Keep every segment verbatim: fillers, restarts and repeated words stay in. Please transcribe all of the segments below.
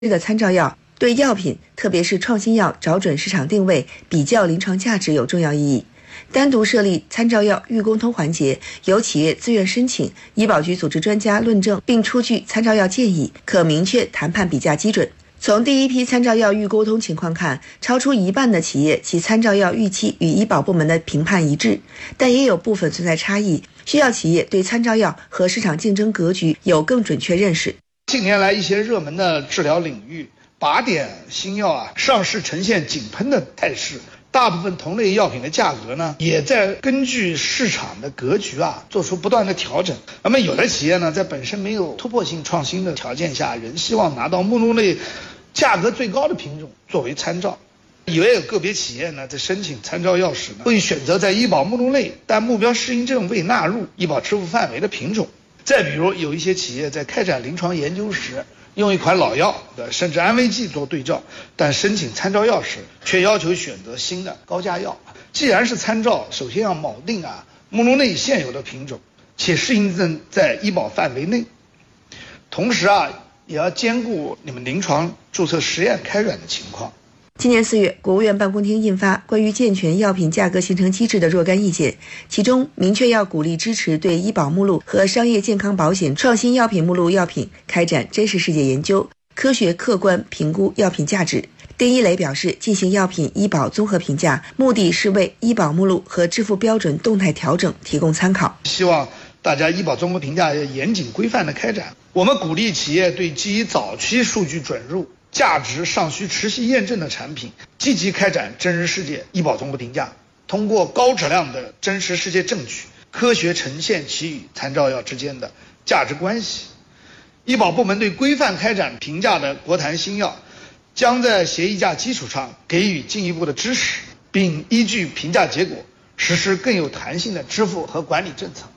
的参照药对药品，特别是创新药找准市场定位、比较临床价值有重要意义。单独设立参照药预沟通环节，由企业自愿申请，医保局组织专家论证并出具参照药建议，可明确谈判比价基准。从第一批参照药预沟通情况看，超出一半的企业其参照药预期与医保部门的评判一致，但也有部分存在差异，需要企业对参照药和市场竞争格局有更准确认识。 近年来，一些热门的治疗领域，靶点新药啊上市呈现井喷的态势。大部分同类药品的价格呢，也在根据市场的格局啊，做出不断的调整。那么有的企业呢，在本身没有突破性创新的条件下，仍希望拿到目录内价格最高的品种作为参照。也有个别企业呢，在申请参照药时呢，会选择在医保目录内但目标适应症未纳入医保支付范围的品种。再比如，有一些企业在开展临床研究时，用一款老药甚至安慰剂做对照，但申请参照药时却要求选择新的高价药。既然是参照，首先要铆定啊目录内现有的品种，且适应症在医保范围内，同时啊也要兼顾你们临床注册实验开展的情况。 今年四月，国务院办公厅印发关于健全药品价格形成机制的若干意见，其中明确要鼓励支持对医保目录和商业健康保险创新药品目录药品开展真实世界研究，科学客观评估药品价值。丁一雷表示，进行药品医保综合评价，目的是为医保目录和支付标准动态调整提供参考。 希望大家医保综合评价要严谨规范的开展。我们鼓励企业对基于早期数据准入、价值尚需持续验证的产品，积极开展真实世界医保综合评价，通过高质量的真实世界证据，科学呈现其与参照药之间的价值关系。医保部门对规范开展评价的国谈新药，将在协议价基础上给予进一步的支持，并依据评价结果实施更有弹性的支付和管理政策。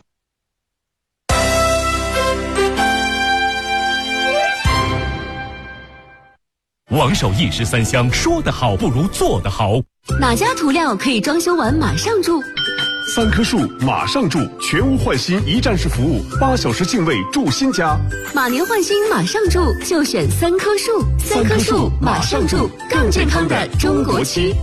王守一石三香，说得好不如做得好。 哪家涂料可以装修完马上住？ 三棵树马上住，全屋换新一站式服务，八小时净位住新家。 马年换新马上住，就选三棵树。三棵树马上住，更健康的中国区。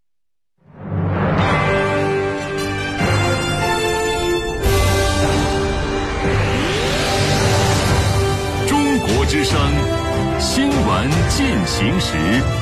中国之声新闻进行时。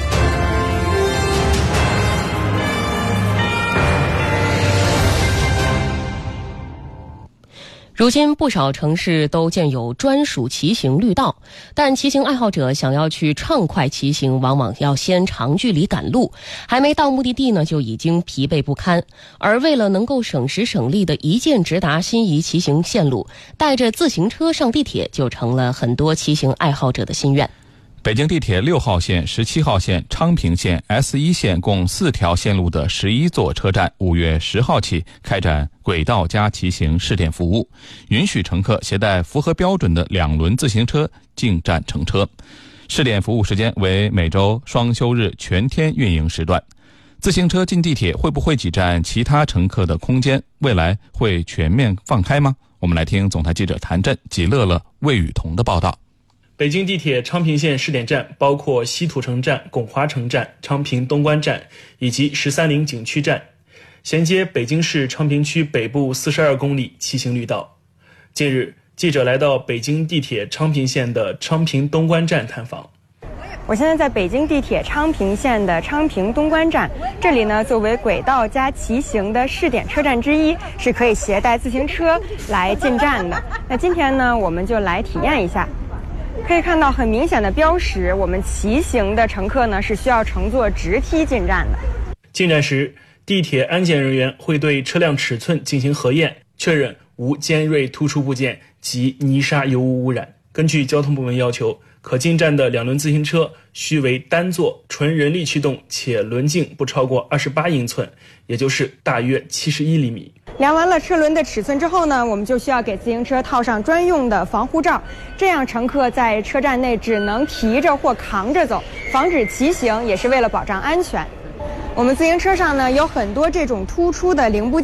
如今不少城市都建有专属骑行绿道，但骑行爱好者想要去畅快骑行，往往要先长距离赶路，还没到目的地呢就已经疲惫不堪。而为了能够省时省力的一键直达心仪骑行线路，带着自行车上地铁就成了很多骑行爱好者的心愿。 北京地铁六号线、十七号线、昌平线、S 一 线共四条线路的十一座车站，五月十号起开展轨道加骑行试点服务，允许乘客携带符合标准的两轮自行车进站乘车。试点服务时间为每周双休日全天运营时段。自行车进地铁会不会挤占其他乘客的空间？未来会全面放开吗？我们来听总台记者谭震、纪乐乐、魏雨桐的报道。 北京地铁昌平线试点站包括西土城站、拱华城站、昌平东关站以及十三陵景区站，衔接北京市昌平区北部四十二公里骑行绿道。近日，记者来到北京地铁昌平线的昌平东关站探访。 我现在在北京地铁昌平线的昌平东关站，这里呢作为轨道加骑行的试点车站之一，是可以携带自行车来进站的。那今天呢，我们就来体验一下。可以看到很明显的标识，我们骑行的乘客呢是需要乘坐直梯进站的。 进站时，地铁安检人员会对车辆尺寸进行核验，确认无尖锐突出部件及泥沙油污污染。根据交通部门要求，可进站的两轮自行车需为单座、纯人力驱动，且轮径不超过二十八英寸，也就是大约七十一厘米。 量完了车轮的尺寸之后呢，我们就需要给自行车套上专用的防护罩，这样乘客在车站内只能提着或扛着走，防止骑行，也是为了保障安全。我们自行车上呢有很多这种突出的零部件，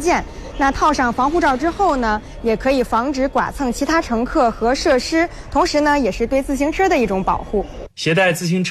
那套上防护罩之后呢，也可以防止剐蹭其他乘客和设施，同时呢，也是对自行车的一种保护。 携带自行车